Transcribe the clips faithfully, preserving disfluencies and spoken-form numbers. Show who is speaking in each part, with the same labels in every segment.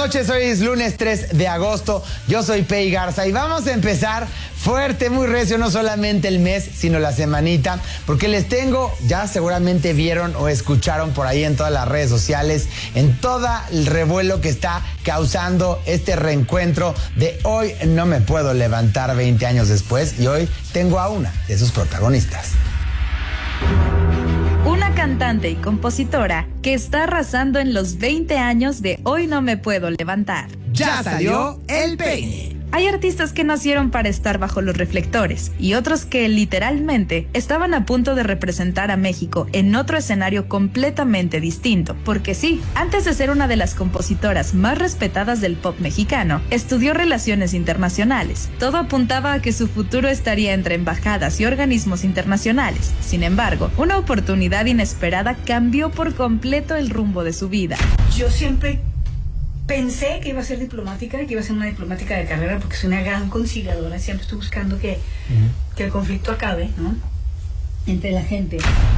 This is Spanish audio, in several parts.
Speaker 1: noches, hoy es lunes tres de agosto, yo soy Pei Garza y vamos a empezar fuerte, muy recio, no solamente el mes, sino la semanita, porque les tengo, ya seguramente vieron o escucharon por ahí en todas las redes sociales, en todo el revuelo que está causando este reencuentro de Hoy No Me Puedo Levantar veinte años después, y hoy tengo a una de sus protagonistas.
Speaker 2: Una cantante y compositora que está arrasando en los veinte años de Hoy No Me Puedo Levantar.
Speaker 1: Ya salió el peine.
Speaker 2: Hay artistas que nacieron para estar bajo los reflectores y otros que literalmente estaban a punto de representar a México en otro escenario completamente distinto. Porque sí, antes de ser una de las compositoras más respetadas del pop mexicano, estudió relaciones internacionales. Todo apuntaba a que su futuro estaría entre embajadas y organismos internacionales. Sin embargo, una oportunidad inesperada cambió por completo el rumbo de su vida.
Speaker 3: Yo siempre pensé que iba a ser diplomática, que iba a ser una diplomática de carrera, porque soy una gran conciliadora. Siempre estoy buscando que, uh-huh. que el conflicto acabe, ¿no?, entre la gente.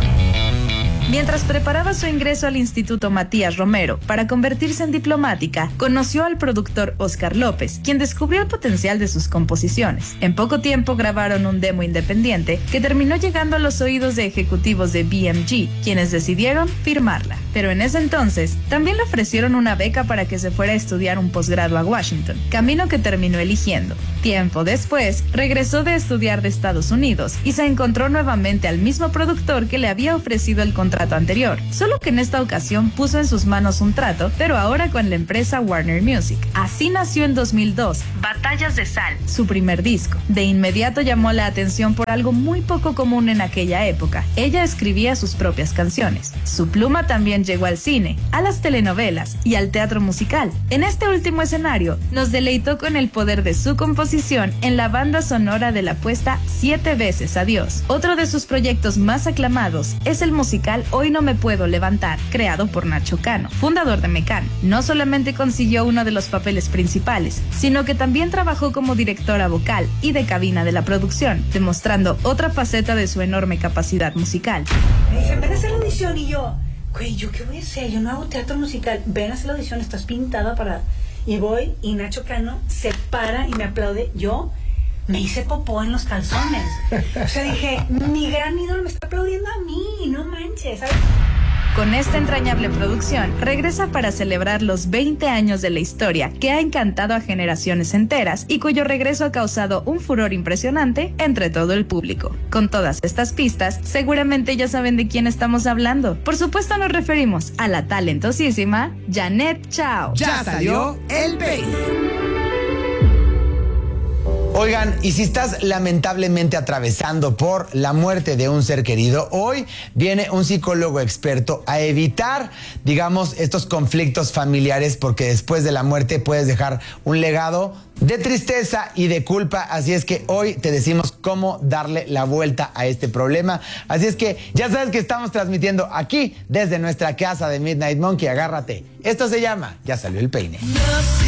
Speaker 2: Mientras preparaba su ingreso al Instituto Matías Romero para convertirse en diplomática, conoció al productor Oscar López, quien descubrió el potencial de sus composiciones. En poco tiempo grabaron un demo independiente que terminó llegando a los oídos de ejecutivos de B M G, quienes decidieron firmarla. Pero en ese entonces, también le ofrecieron una beca para que se fuera a estudiar un posgrado a Washington, camino que terminó eligiendo. Tiempo después, regresó de estudiar de Estados Unidos y se encontró nuevamente al mismo productor que le había ofrecido el contrato anterior, solo que en esta ocasión puso en sus manos un trato, pero ahora con la empresa Warner Music. Así nació en dos mil dos Batallas de Sal, su primer disco. De inmediato llamó la atención por algo muy poco común en aquella época. Ella escribía sus propias canciones. Su pluma también llegó al cine, a las telenovelas y al teatro musical. En este último escenario, nos deleitó con el poder de su composición en la banda sonora de la apuesta Siete Veces Adiós. Otro de sus proyectos más aclamados es el musical Hoy No Me Puedo Levantar, creado por Nacho Cano, fundador de Mecano. No solamente consiguió uno de los papeles principales, sino que también trabajó como directora vocal y de cabina de la producción, demostrando otra faceta de su enorme capacidad musical.
Speaker 3: Me dicen, ven a hacer la audición, y yo, güey, ¿yo qué voy a hacer? Yo no hago teatro musical. Ven a hacer la audición, estás pintada para... Y voy, y Nacho Cano se para y me aplaude. Yo me hice popó en los calzones. O sea, dije, mi gran ídolo me está aplaudiendo a mí, no manches, ¿sabes?
Speaker 2: Con esta entrañable producción, regresa para celebrar los veinte años de la historia que ha encantado a generaciones enteras y cuyo regreso ha causado un furor impresionante entre todo el público. Con todas estas pistas, seguramente ya saben de quién estamos hablando. Por supuesto nos referimos a la talentosísima Janet Chao.
Speaker 1: Ya salió el peine. Oigan, y si estás lamentablemente atravesando por la muerte de un ser querido, hoy viene un psicólogo experto a evitar, digamos, estos conflictos familiares, porque después de la muerte puedes dejar un legado de tristeza y de culpa. Así es que hoy te decimos cómo darle la vuelta a este problema. Así es que ya sabes que estamos transmitiendo aquí desde nuestra casa de Midnight Monkey. Agárrate. Esto se llama Ya Salió el Peine.